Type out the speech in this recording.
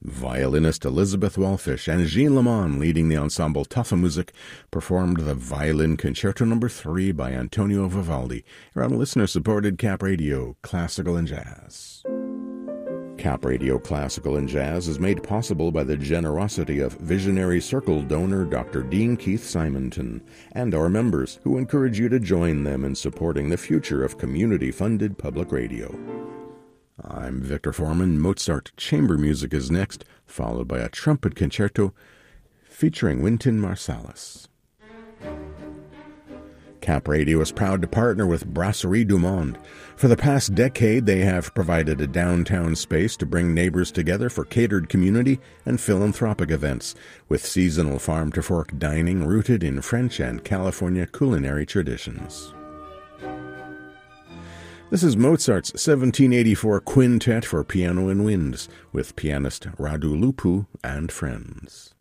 Violinist Elizabeth Wallfish and Jean Lamont, leading the ensemble Tuffamusic, performed the Violin Concerto No. 3 by Antonio Vivaldi. You're on listener-supported Cap Radio, Classical and Jazz. Cap Radio Classical and Jazz is made possible by the generosity of Visionary Circle donor Dr. Dean Keith Simonton and our members, who encourage you to join them in supporting the future of community-funded public radio. I'm Victor Foreman. Mozart chamber music is next, followed by a trumpet concerto featuring Wynton Marsalis. Cap Radio is proud to partner with Brasserie du Monde. For the past decade, they have provided a downtown space to bring neighbors together for catered community and philanthropic events, with seasonal farm-to-fork dining rooted in French and California culinary traditions. This is Mozart's 1784 Quintet for Piano and Winds, with pianist Radu Lupu and friends.